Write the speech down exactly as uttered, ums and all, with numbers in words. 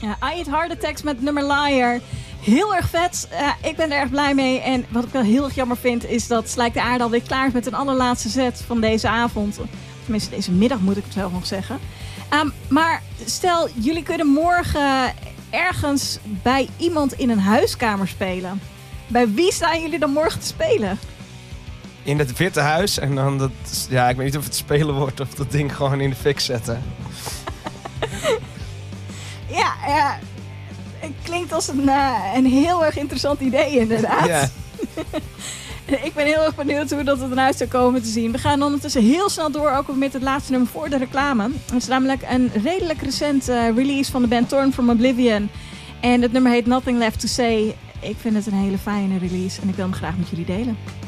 Ja, I Eat Heart Attacks met nummer Liar. Heel erg vet. Uh, ik ben er erg blij mee. En wat ik wel heel erg jammer vind, is dat Slijk de Aarde alweer klaar is met een allerlaatste set van deze avond. Tenminste, deze middag moet ik het zelf nog zeggen. Um, maar stel, jullie kunnen morgen ergens bij iemand in een huiskamer spelen. Bij wie staan jullie dan morgen te spelen? In het Witte Huis. En dan dat... Ja, ik weet niet of het spelen wordt of dat ding gewoon in de fik zetten. Ja, ja. Het klinkt als een, uh, een heel erg interessant idee inderdaad. Ja. Ik ben heel erg benieuwd hoe dat er dan uit zou komen te zien. We gaan ondertussen heel snel door, ook met het laatste nummer voor de reclame. Het is namelijk een redelijk recent uh, release van de band Torn from Oblivion. En het nummer heet Nothing Left to Say. Ik vind het een hele fijne release en ik wil hem graag met jullie delen.